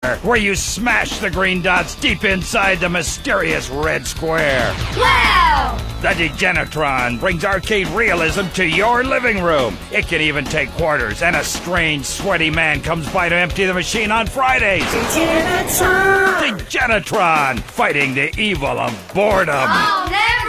where you smash the green dots deep inside the mysterious red square. Wow! The Degenitron brings arcade realism to your living room. It can even take quarters, and a strange, sweaty man comes by to empty the machine on Fridays. Degenitron! Degenitron, fighting the evil of boredom. Oh, no!